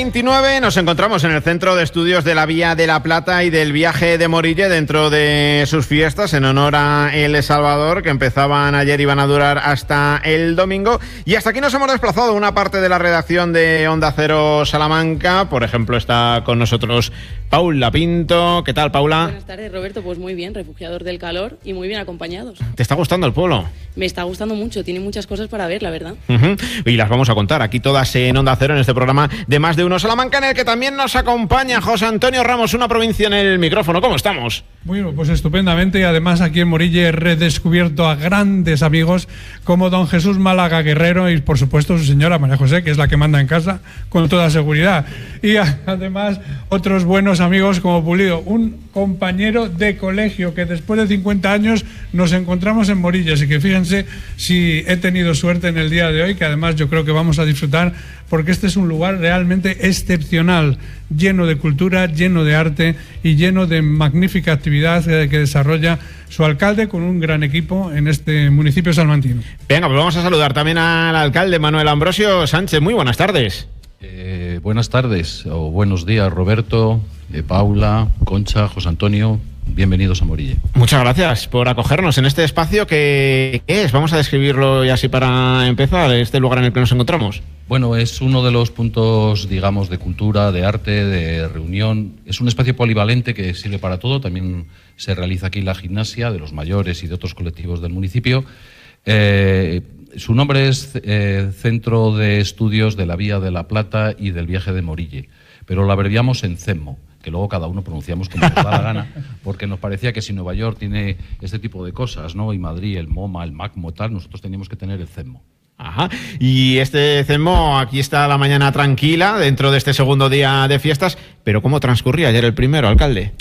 8:29 nos encontramos en el Centro de Estudios de la Vía de la Plata y del Viaje de Morille dentro de sus fiestas en honor a El Salvador, que empezaban ayer y van a durar hasta el domingo. Y hasta aquí nos hemos desplazado una parte de la redacción de Onda Cero Salamanca. Por ejemplo, está con nosotros Paula Pinto. ¿Qué tal, Paula? Buenas tardes, Roberto. Pues muy bien, refugiados del calor y muy bien acompañados. ¿Te está gustando el pueblo? Me está gustando mucho, tiene muchas cosas para ver, la verdad. Y las vamos a contar aquí todas en Onda Cero, en este programa de Más de Uno Salamanca, en el que también nos acompaña José Antonio Ramos, una provincia en el micrófono. ¿Cómo estamos? Bueno, pues estupendamente, y además aquí en Morille he redescubierto a grandes amigos como don Jesús Málaga Guerrero y por supuesto su señora María José, que es la que manda en casa con toda seguridad, y además otros buenos amigos como Pulido, un compañero de colegio que después de 50 años nos encontramos en Morille, así que fíjense si he tenido suerte en el día de hoy, que además yo creo que vamos a disfrutar porque este es un lugar realmente excepcional, lleno de cultura, lleno de arte y lleno de magnífica actividad que desarrolla su alcalde con un gran equipo en este municipio salmantino. Venga, pues vamos a saludar también al alcalde Manuel Ambrosio Sánchez. Muy buenas tardes. Buenas tardes o buenos días, Roberto, Paula, Concha, José Antonio. Bienvenidos a Morille. Muchas gracias por acogernos en este espacio que es, vamos a describirlo y así para empezar, este lugar en el que nos encontramos. Bueno, es uno de los puntos, digamos, de cultura, de arte, de reunión. Es un espacio polivalente que sirve para todo. También se realiza aquí la gimnasia de los mayores y de otros colectivos del municipio. Su nombre es Centro de Estudios de la Vía de la Plata y del Viaje de Morille, pero lo abreviamos en CEMMO, que luego cada uno pronunciamos como nos da la gana, porque nos parecía que si Nueva York tiene este tipo de cosas, ¿no? Y Madrid, el MoMA, el MACMO, tal, nosotros teníamos que tener el CEMMO. Ajá. Y este CEMMO, aquí está la mañana tranquila, dentro de este segundo día de fiestas, pero ¿cómo transcurría ayer el primero, alcalde?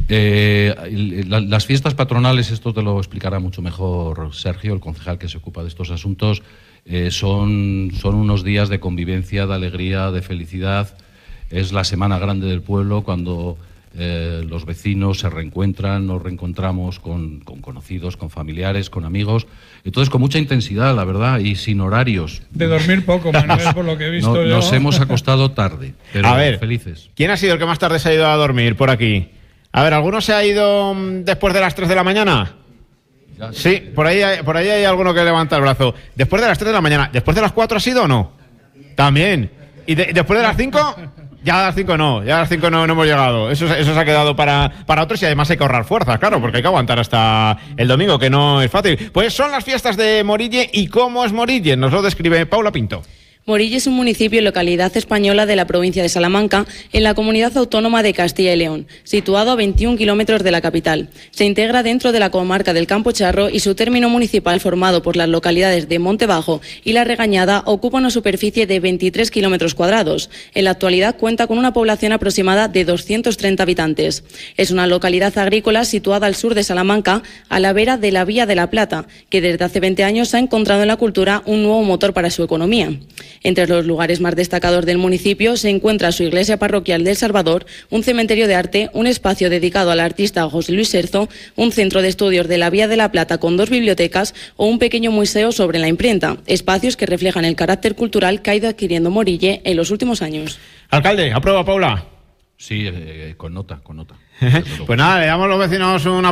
Las fiestas patronales, esto te lo explicará mucho mejor Sergio, el concejal que se ocupa de estos asuntos, son unos días de convivencia, de alegría, de felicidad. Es la semana grande del pueblo cuando los vecinos se reencuentran, nos reencontramos con conocidos, con familiares, con amigos. Entonces, con mucha intensidad, la verdad, y sin horarios. De dormir poco, Manuel, por lo que he visto yo. Nos hemos acostado tarde, pero a ver, felices. ¿Quién ha sido el que más tarde se ha ido a dormir por aquí? A ver, ¿alguno se ha ido después de las 3 de la mañana? Sí, por ahí hay alguno que levanta el brazo. Después de las 3 de la mañana. ¿Después de las 4 ha sido o no? También. ¿Y después de las 5? Ya a las 5 no, no hemos llegado. Eso se ha quedado para otros y además hay que ahorrar fuerzas, claro, porque hay que aguantar hasta el domingo, que no es fácil. Pues son las fiestas de Morille. ¿Y cómo es Morille? Nos lo describe Paula Pinto. Morille es un municipio y localidad española de la provincia de Salamanca, en la comunidad autónoma de Castilla y León, situado a 21 kilómetros de la capital. Se integra dentro de la comarca del Campo Charro y su término municipal, formado por las localidades de Montebajo y La Regañada, ocupa una superficie de 23 kilómetros cuadrados. En la actualidad cuenta con una población aproximada de 230 habitantes. Es una localidad agrícola situada al sur de Salamanca, a la vera de la Vía de la Plata, que desde hace 20 años ha encontrado en la cultura un nuevo motor para su economía. Entre los lugares más destacados del municipio se encuentra su iglesia parroquial del Salvador, un cementerio de arte, un espacio dedicado al artista José Luis Serzo, un centro de estudios de la Vía de la Plata con 2 bibliotecas o un pequeño museo sobre la imprenta, espacios que reflejan el carácter cultural que ha ido adquiriendo Morille en los últimos años. Alcalde, ¿aprueba, Paula? Sí, con nota. Pues nada, le damos a los vecinos una